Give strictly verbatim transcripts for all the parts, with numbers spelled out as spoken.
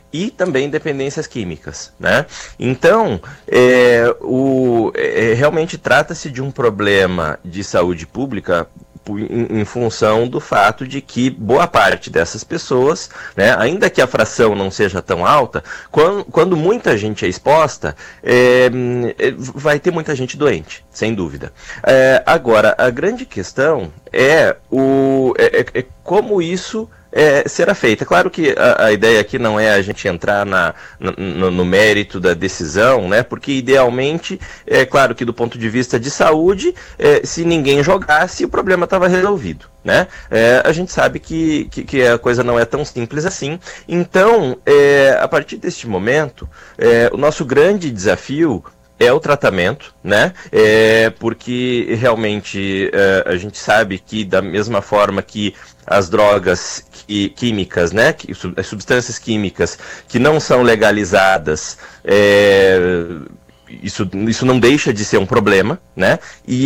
e também dependências químicas, né? Então, é, o, é, realmente trata-se de um problema de saúde pública em, em função do fato de que boa parte dessas pessoas, né, ainda que a fração não seja tão alta, quando, quando muita gente é exposta, é, vai ter muita gente doente, sem dúvida. É, agora, a grande questão é, o, é, é como isso É, será feita. Claro que a, a ideia aqui não é a gente entrar na, no, no mérito da decisão, né? Porque idealmente, é claro que do ponto de vista de saúde, é, se ninguém jogasse, o problema estava resolvido, né? É, a gente sabe que, que, que a coisa não é tão simples assim. Então, é, a partir deste momento, é, o nosso grande desafio é o tratamento, né? É, porque realmente é, a gente sabe que da mesma forma que as drogas qui- químicas, né? Que, as substâncias químicas que não são legalizadas, é, isso, isso não deixa de ser um problema, né?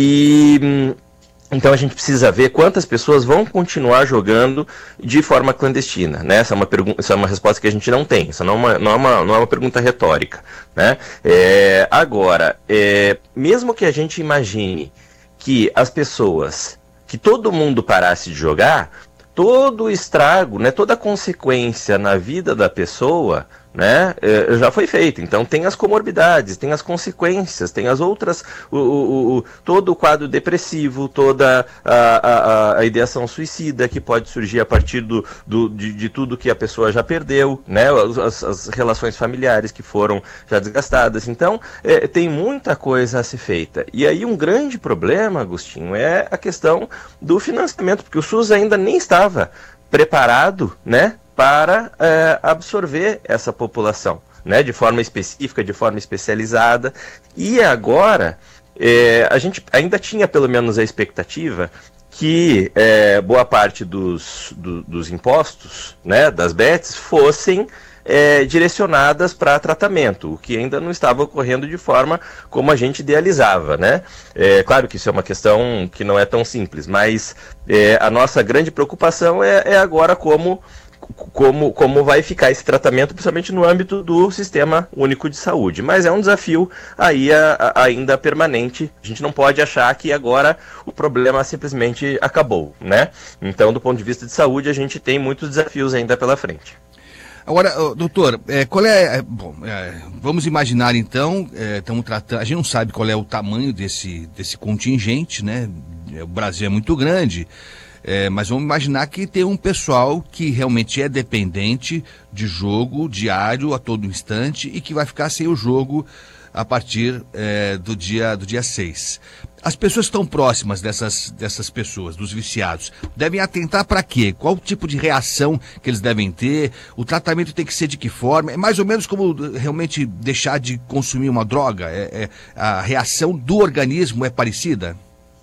E então a gente precisa ver quantas pessoas vão continuar jogando de forma clandestina, né? Essa é uma, pergu- essa é uma resposta que a gente não tem, isso não é uma, não é uma, não é uma pergunta retórica, né? É, agora, é, mesmo que a gente imagine que as pessoas, que todo mundo parasse de jogar, todo o estrago, né, toda a consequência na vida da pessoa, né, eh, já foi feita. Então tem as comorbidades, tem as consequências, tem as outras, o, o, o, todo o quadro depressivo, toda a, a, a ideação suicida que pode surgir a partir do, do, de, de tudo que a pessoa já perdeu, né, as, as relações familiares que foram já desgastadas. Então eh, tem muita coisa a ser feita. E aí um grande problema, Agostinho, é a questão do financiamento, porque o SUS ainda nem estava preparado, né, para é, absorver essa população, né, de forma específica, de forma especializada. E agora, é, a gente ainda tinha pelo menos a expectativa que é, boa parte dos, do, dos impostos, né, das B E Ts, fossem é, direcionadas para tratamento, o que ainda não estava ocorrendo de forma como a gente idealizava, né? É, claro que isso é uma questão que não é tão simples, mas é, a nossa grande preocupação é, é agora como Como, como vai ficar esse tratamento, principalmente no âmbito do Sistema Único de Saúde. Mas é um desafio aí a, a, ainda permanente. A gente não pode achar que agora o problema simplesmente acabou, né? Então, do ponto de vista de saúde, a gente tem muitos desafios ainda pela frente. Agora, doutor, é, qual é, é, bom, é, vamos imaginar então, estamos é, tratando, a gente não sabe qual é o tamanho desse, desse contingente, né? O Brasil é muito grande. É, mas vamos imaginar que tem um pessoal que realmente é dependente de jogo diário a todo instante e que vai ficar sem o jogo a partir é, do dia do dia seis. As pessoas que estão próximas dessas, dessas pessoas, dos viciados, devem atentar para quê? Qual tipo de reação que eles devem ter? O tratamento tem que ser de que forma? É mais ou menos como realmente deixar de consumir uma droga? É, é, a reação do organismo é parecida?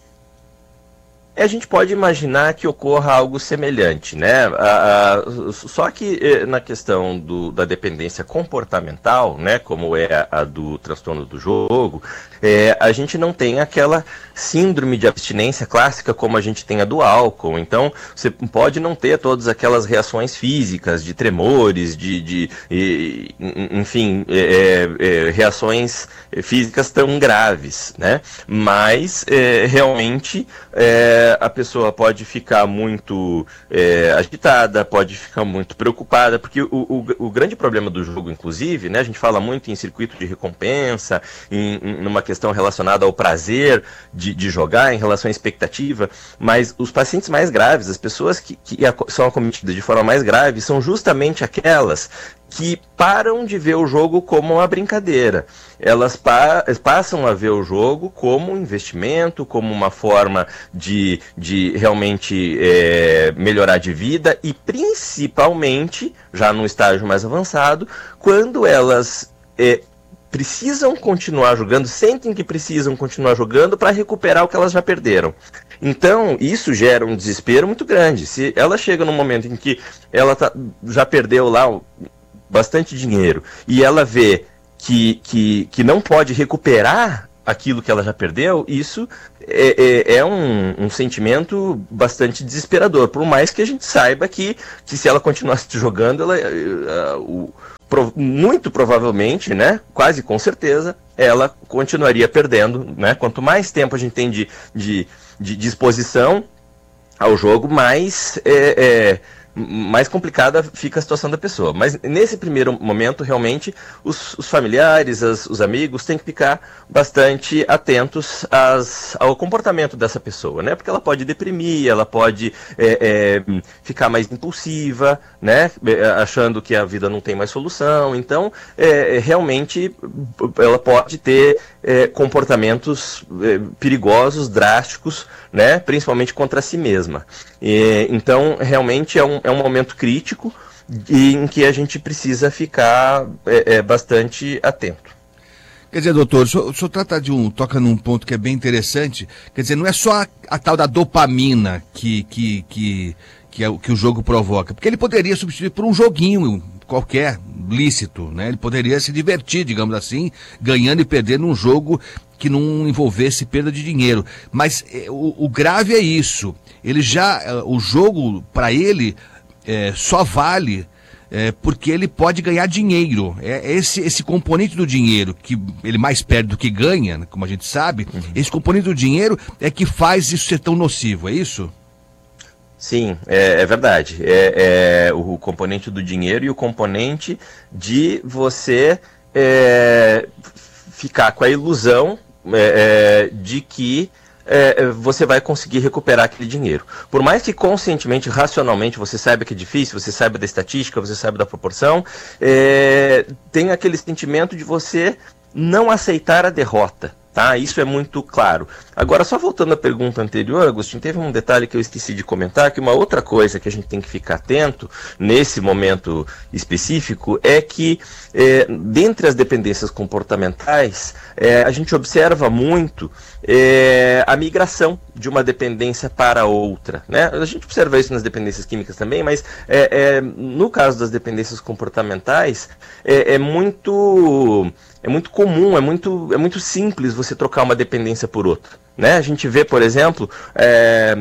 A gente pode imaginar que ocorra algo semelhante, né? A, a, só que na questão do, da dependência comportamental, né, como é a do transtorno do jogo, é, a gente não tem aquela síndrome de abstinência clássica como a gente tem a do álcool. Então, você pode não ter todas aquelas reações físicas, de tremores, de, de, de enfim, é, é, reações físicas tão graves, né? Mas, é, realmente, é, a pessoa pode ficar muito é, agitada, pode ficar muito preocupada, porque o, o, o grande problema do jogo, inclusive, né, a gente fala muito em circuito de recompensa, em, em numa questão relacionada ao prazer de, de jogar, em relação à expectativa, mas os pacientes mais graves, as pessoas que, que são acometidas de forma mais grave, são justamente aquelas que param de ver o jogo como uma brincadeira. Elas pa passam a ver o jogo como um investimento, como uma forma de, de realmente é, melhorar de vida e, principalmente, já num estágio mais avançado, quando elas é, precisam continuar jogando, sentem que precisam continuar jogando para recuperar o que elas já perderam. Então, isso gera um desespero muito grande. Se ela chega num momento em que ela tá, já perdeu lá bastante dinheiro e ela vê que, que, que não pode recuperar aquilo que ela já perdeu, isso é, é, é um, um sentimento bastante desesperador, por mais que a gente saiba que, que se ela continuasse jogando, ela, uh, o, pro, muito provavelmente, né, quase com certeza, ela continuaria perdendo, né? Quanto mais tempo a gente tem de, de, de disposição ao jogo, mais, é, é, mais complicada fica a situação da pessoa. Mas nesse primeiro momento, realmente, os, os familiares, as, os amigos, têm que ficar bastante atentos às, ao comportamento dessa pessoa, né? Porque ela pode deprimir, ela pode é, é, ficar mais impulsiva, né? Achando que a vida não tem mais solução. Então, é, realmente, ela pode ter é, comportamentos é, perigosos, drásticos, né? Principalmente contra si mesma. E, então, realmente é um, é um momento crítico em que a gente precisa ficar é, é, bastante atento. Quer dizer, doutor, o senhor, o senhor trata de um, toca num ponto que é bem interessante, quer dizer, não é só a, a tal da dopamina que, que, que, que, é, que o jogo provoca, porque ele poderia substituir por um joguinho qualquer, lícito, né? Ele poderia se divertir, digamos assim, ganhando e perdendo um jogo que não envolvesse perda de dinheiro. Mas é, o, o grave é isso. Ele já, é, o jogo, para ele, é, só vale é, porque ele pode ganhar dinheiro. É esse, esse componente do dinheiro, que ele mais perde do que ganha, como a gente sabe, uhum. Esse componente do dinheiro é que faz isso ser tão nocivo, é isso? Sim, é, é verdade. É, é o componente do dinheiro e o componente de você é, ficar com a ilusão é, é, de que é, você vai conseguir recuperar aquele dinheiro. Por mais que conscientemente, racionalmente, você saiba que é difícil, você saiba da estatística, você saiba da proporção, é, tem aquele sentimento de você não aceitar a derrota. Tá? Isso é muito claro. Agora, só voltando à pergunta anterior, Agostinho, teve um detalhe que eu esqueci de comentar, que uma outra coisa que a gente tem que ficar atento nesse momento específico é que, é, dentre as dependências comportamentais, é, a gente observa muito é, a migração de uma dependência para outra, né? A gente observa isso nas dependências químicas também, mas é, é, no caso das dependências comportamentais, é, é muito... É muito comum, é muito, é muito simples você trocar uma dependência por outra. Né? A gente vê, por exemplo, é,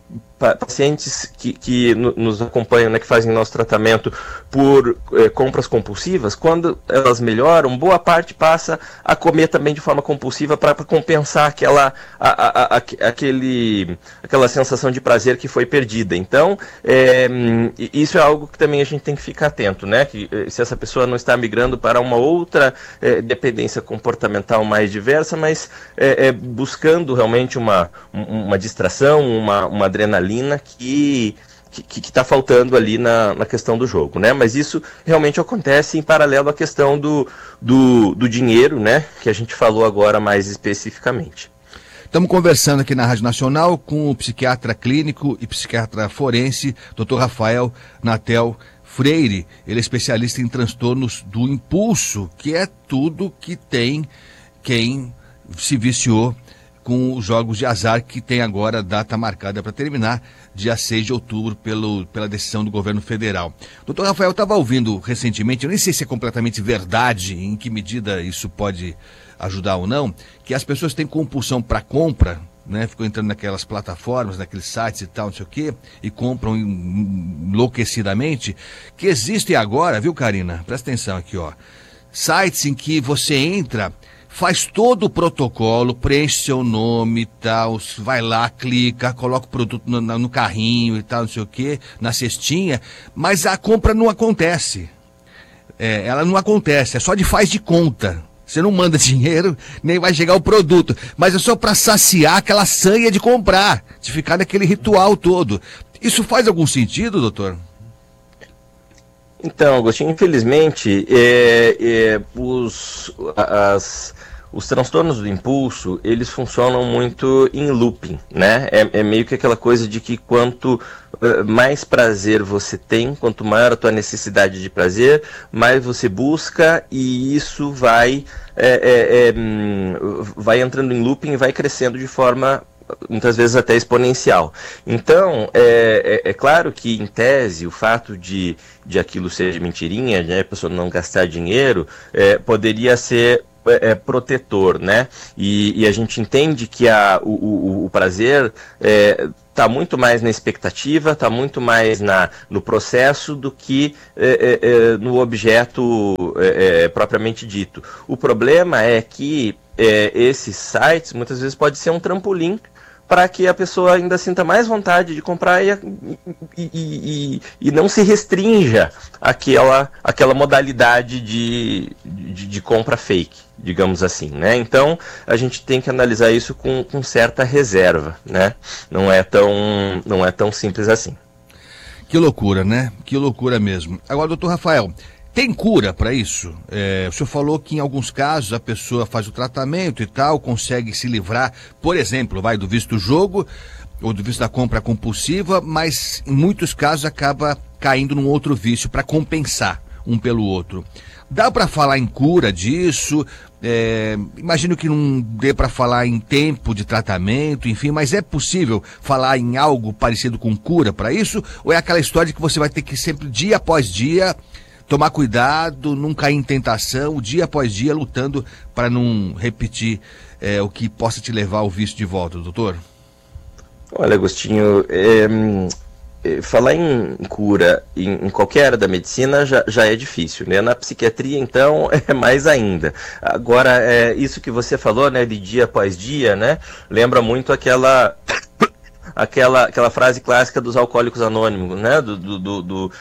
pacientes que, que nos acompanham, né, que fazem nosso tratamento por é, compras compulsivas, quando elas melhoram, boa parte passa a comer também de forma compulsiva para compensar aquela, a, a, a, aquele, aquela sensação de prazer que foi perdida. Então, é, isso é algo que também a gente tem que ficar atento, né? Que se essa pessoa não está migrando para uma outra é, dependência comportamental mais diversa, mas é, é, buscando realmente uma, uma distração, uma, uma adrenalina que que está faltando ali na, na questão do jogo, né? Mas isso realmente acontece em paralelo à questão do, do, do dinheiro, né? Que a gente falou agora mais especificamente. Estamos conversando aqui na Rádio Nacional com o psiquiatra clínico e psiquiatra forense, doutor Rafael Natel Freire. Ele é especialista em transtornos do impulso, que é tudo que tem quem se viciou com os jogos de azar, que tem agora a data marcada para terminar, dia seis de outubro, pelo, pela decisão do governo federal. Doutor Rafael, estava ouvindo recentemente, eu nem sei se é completamente verdade, em que medida isso pode ajudar ou não, que as pessoas têm compulsão para compra, né? Ficam entrando naquelas plataformas, naqueles sites e tal, não sei o quê, e compram enlouquecidamente, que existem agora, viu, Karina? Presta atenção aqui, ó. Sites em que você entra, faz todo o protocolo, preenche seu nome e tal, vai lá, clica, coloca o produto no, no carrinho e tal, não sei o quê, na cestinha, mas a compra não acontece. É, ela não acontece, é só de faz de conta. Você não manda dinheiro, nem vai chegar o produto, mas é só para saciar aquela sanha de comprar, de ficar naquele ritual todo. Isso faz algum sentido, doutor? Então, Agostinho, infelizmente, é, é, os, as, os transtornos do impulso, eles funcionam muito em looping, né? É, é meio que aquela coisa de que quanto uh, mais prazer você tem, quanto maior a tua necessidade de prazer, mais você busca, e isso vai, é, é, é, vai entrando em looping e vai crescendo de forma muitas vezes até exponencial. Então, é, é, é claro que, em tese, o fato de, de aquilo ser de mentirinha, né, a pessoa não gastar dinheiro, é, poderia ser é, protetor, né? E, e a gente entende que a, o, o, o prazer está é, muito mais na expectativa, está muito mais na, no processo do que é, é, no objeto é, é, propriamente dito. O problema é que é, esses sites muitas vezes pode ser um trampolim para que a pessoa ainda sinta mais vontade de comprar e, e, e, e não se restrinja àquela, àquela modalidade de, de, de compra fake, digamos assim, né? Então, a gente tem que analisar isso com, com certa reserva, né? Não é tão, não é tão simples assim. Que loucura, né? Que loucura mesmo. Agora, doutor Rafael, tem cura para isso? É, o senhor falou que em alguns casos a pessoa faz o tratamento e tal, consegue se livrar, por exemplo, vai do vício do jogo ou do vício da compra compulsiva, mas em muitos casos acaba caindo num outro vício para compensar um pelo outro. Dá para falar em cura disso? É, imagino que não dê para falar em tempo de tratamento, enfim, mas é possível falar em algo parecido com cura para isso? Ou é aquela história de que você vai ter que sempre, dia após dia, tomar cuidado, não cair em tentação, dia após dia, lutando para não repetir é, o que possa te levar ao vício de volta, doutor? Olha, Agostinho, é, falar em cura em, em qualquer área da medicina já, já é difícil, né? Na psiquiatria, então, é mais ainda. Agora, é, isso que você falou, né, de dia após dia, né, lembra muito aquela... Aquela, aquela frase clássica dos alcoólicos anônimos, né? Do, do, do, do,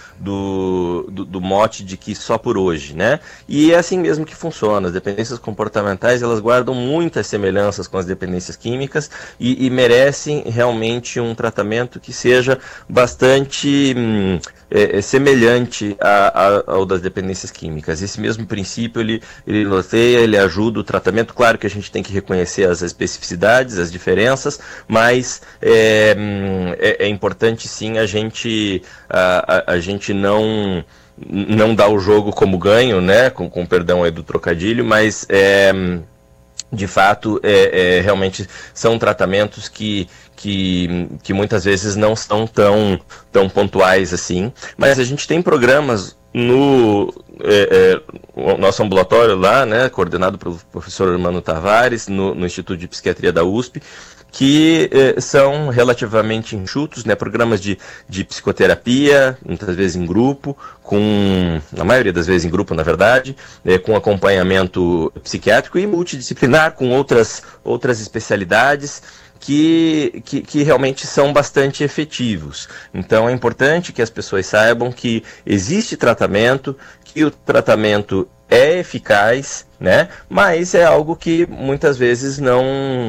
do, do mote de que só por hoje, né? E é assim mesmo que funciona. As dependências comportamentais, elas guardam muitas semelhanças com as dependências químicas e, e merecem realmente um tratamento que seja bastante hum, é, é semelhante a, a, ao das dependências químicas. Esse mesmo princípio, ele, ele norteia, ele ajuda o tratamento. Claro que a gente tem que reconhecer as especificidades, as diferenças, mas é, É, é importante sim a gente, a, a, a gente não, não dar o jogo como ganho, né? Com, com perdão aí do trocadilho, mas é, de fato é, é, realmente são tratamentos que, que, que muitas vezes não são tão, tão pontuais assim, mas a gente tem programas no é, é, nosso ambulatório lá, né, coordenado pelo professor Hermano Tavares, no, no Instituto de Psiquiatria da U S P, que eh, são relativamente enxutos, né, programas de, de psicoterapia, muitas vezes em grupo, com, na maioria das vezes em grupo, na verdade, eh, com acompanhamento psiquiátrico e multidisciplinar, com outras, outras especialidades, Que, que, que realmente são bastante efetivos. Então é importante que as pessoas saibam que existe tratamento, que o tratamento é eficaz, né? Mas é algo que muitas vezes não,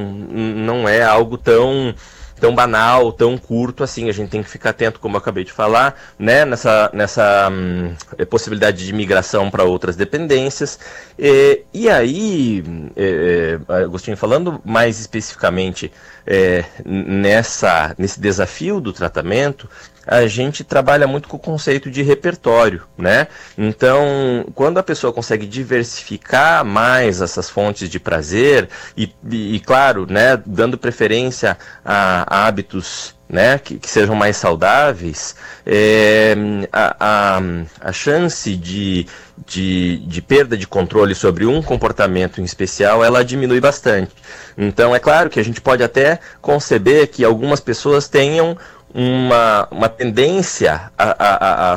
não é algo tão, tão banal, tão curto assim. A gente tem que ficar atento, como eu acabei de falar, né? Nessa, nessa hum, possibilidade de migração para outras dependências. E, e aí, é, Agostinho, falando mais especificamente é, nessa, nesse desafio do tratamento, a gente trabalha muito com o conceito de repertório, né? Então, quando a pessoa consegue diversificar mais essas fontes de prazer e, e, e claro, né, dando preferência a, a hábitos, né, que, que sejam mais saudáveis, é, a, a, a chance de, de, de perda de controle sobre um comportamento em especial, ela diminui bastante. Então, é claro que a gente pode até conceber que algumas pessoas tenham uma, uma tendência a, a, a, a,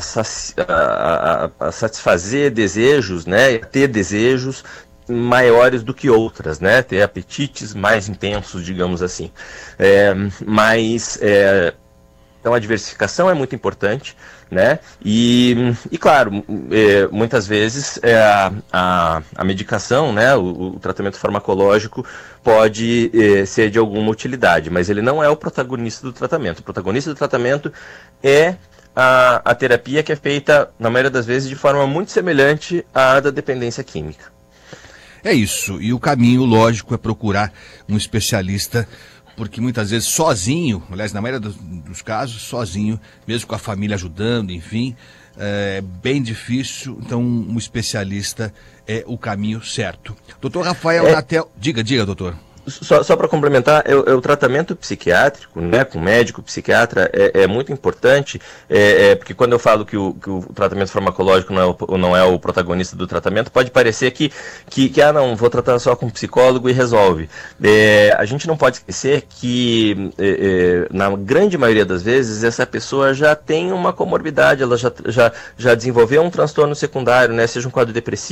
a, a satisfazer desejos, né, a ter desejos maiores do que outras, né, ter apetites mais intensos, digamos assim. É, mas, é, então a diversificação é muito importante, né, e, e claro, é, muitas vezes é, a, a, a medicação, né, o, o tratamento farmacológico pode é, ser de alguma utilidade, mas ele não é o protagonista do tratamento. O protagonista do tratamento é a, a terapia que é feita, na maioria das vezes, de forma muito semelhante à da dependência química. É isso, e o caminho lógico é procurar um especialista, porque muitas vezes sozinho, aliás, na maioria dos, dos casos, sozinho, mesmo com a família ajudando, enfim, é bem difícil, então um especialista é o caminho certo. Doutor Rafael é... Natel, diga, diga, doutor. Só, só para complementar, é, é, o tratamento psiquiátrico, né, com médico, psiquiatra, é, é muito importante, é, é, porque quando eu falo que o, que o tratamento farmacológico não é o, não é o protagonista do tratamento, pode parecer que, que, que, ah, não, vou tratar só com psicólogo e resolve. É, a gente não pode esquecer que, é, é, na grande maioria das vezes, essa pessoa já tem uma comorbidade, ela já, já, já desenvolveu um transtorno secundário, né, seja um quadro depressivo,